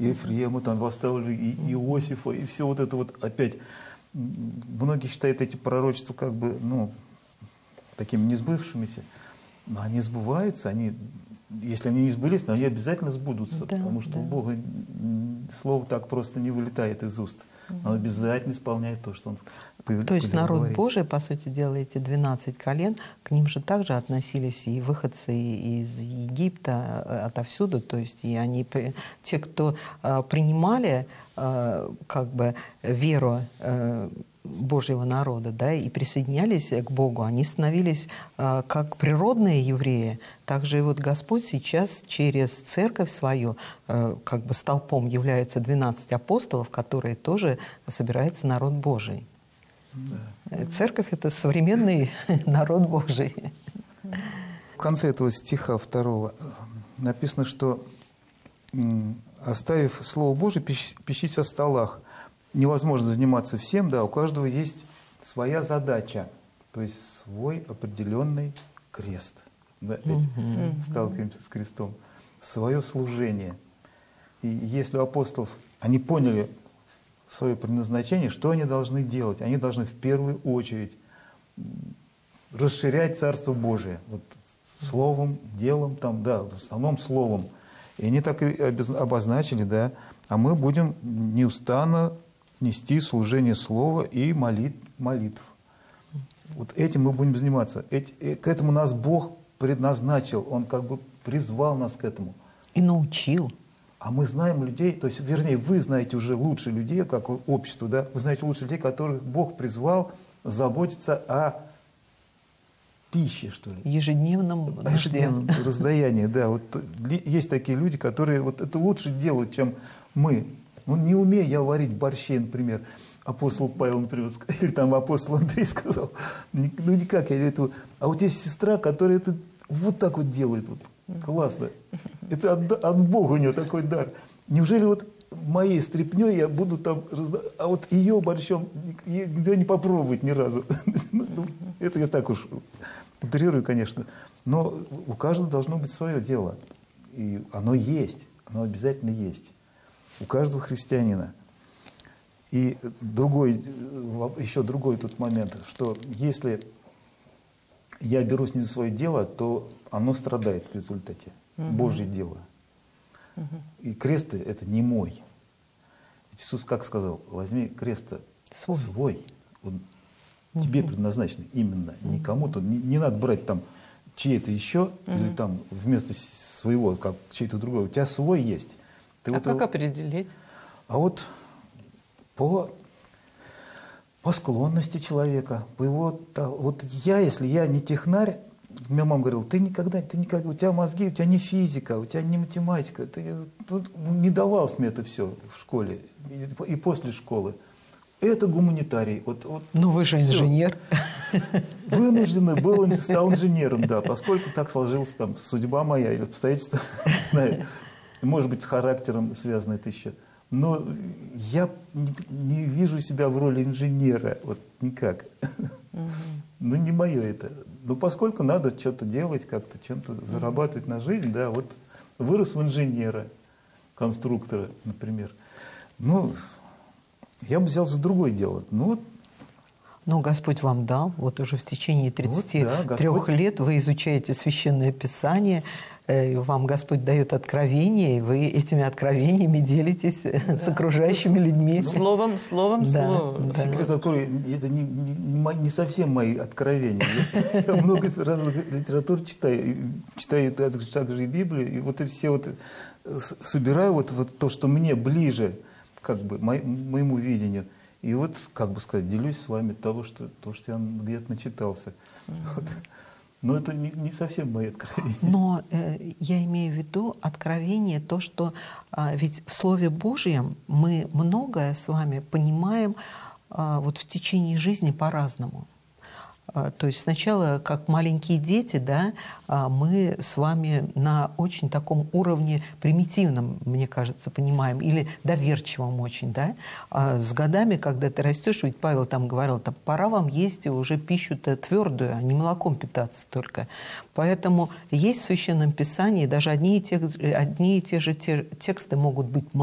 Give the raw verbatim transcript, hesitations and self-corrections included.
и Ефрема там восстал, и Иосифа, и все вот это вот опять. Многие считают эти пророчества как бы, ну, такими несбывшимися, но они сбываются, они, если они не сбылись, но они обязательно сбудутся, да, потому что да. у Бога слово так просто не вылетает из уст. Он обязательно исполняет то, что он повелел. То есть народ говорить. Божий, по сути дела, эти двенадцать колен, к ним же также относились и выходцы из Египта, отовсюду. То есть и они, те, кто принимали как бы веру Божьего народа, да, и присоединялись к Богу, они становились э, как природные евреи. Также и вот Господь сейчас через церковь свою, э, как бы столпом являются двенадцать апостолов, которые тоже собирается народ Божий. Да. Церковь — это современный народ Божий. В конце этого стиха второго написано, что оставив Слово Божие, пищись о столах. Невозможно заниматься всем, да, у каждого есть своя задача, то есть свой определенный крест. Да, опять mm-hmm. сталкиваемся с крестом. Свое служение. И если у апостолов, они поняли свое предназначение, что они должны делать? Они должны в первую очередь расширять Царство Божие. Вот, словом, делом, там, да, в основном словом. И они так и обозначили, да, а мы будем неустанно нести служение слова и молит, молитв. Вот этим мы будем заниматься. Эти, к этому нас Бог предназначил. Он как бы призвал нас к этому. И научил. А мы знаем людей, то есть, вернее, вы знаете уже лучше людей, как общество, да? Вы знаете лучше людей, которых Бог призвал заботиться о пище, что ли. Ежедневном о ежедневном раздаянии, да. Вот есть такие люди, которые вот это лучше делают, чем мы. Ну, не умею я варить борщей, например, апостол Павел, например, или там апостол Андрей сказал, ну никак я этого. А вот есть сестра, которая это вот так вот делает, вот, классно. Это от, от Бога у нее такой дар. Неужели вот моей стряпнёй я буду там, а вот ее борщом нигде не попробовать ни разу. Это я так уж утрирую, конечно. Но у каждого должно быть свое дело. И оно есть, оно обязательно есть. У каждого христианина. И другой, еще другой тут момент, что если я берусь не за свое дело, то оно страдает в результате. Угу. Божье дело. Угу. И крест — это не мой. Иисус как сказал? Возьми крест свой. свой. Он угу. тебе предназначен именно. Угу. Не кому-то. Не, не надо брать там чьи-то еще, угу. или там вместо своего, как чей-то другой. У тебя свой есть. Ты а вот как его... определить? А вот по, по склонности человека, по его... Вот я, если я не технарь, мне мама говорила, ты никогда, ты никогда, у тебя мозги, у тебя не физика, у тебя не математика, ты тут не давалось мне это все в школе и, и после школы. Это гуманитарий. Вот, вот ну вы же все. Инженер. Вынужденный был, стал инженером, да, поскольку так сложилась там судьба моя или обстоятельства, не знаю. Может быть, с характером связано это еще. Но я не, не вижу себя в роли инженера. Вот никак. Угу. Ну, не мое это. Но поскольку надо что-то делать, как-то чем-то угу. зарабатывать на жизнь, да, вот вырос в инженера, конструктора, например. Ну, я бы взял за другое дело. Ну, Но Господь вам дал, вот уже в течение тридцати трёх вот, да, Господь... лет вы изучаете Священное Писание, вам Господь дает откровения, и вы этими откровениями делитесь да. с окружающими людьми. Словом, словом, да, словом. Да. Секрет, который это не, не, не совсем мои откровения. Я много разных литератур читаю, читаю также и Библию, и вот все вот собираю вот, вот то, что мне ближе, как бы, моему видению. И вот, как бы сказать, делюсь с вами того, что, то, что я где-то начитался. Mm-hmm. Вот. Но это не, не совсем мои откровения. Но э, я имею в виду откровение, то, что э, ведь в Слове Божьем мы многое с вами понимаем э, вот в течение жизни по-разному. То есть сначала, как маленькие дети, да, мы с вами на очень таком уровне примитивном, мне кажется, понимаем, или доверчивом очень, да. А с годами, когда ты растешь, ведь Павел там говорил, пора вам есть уже пищу-то твердую, а не молоком питаться только. Поэтому есть в Священном Писании даже одни и те, одни и те же тексты могут быть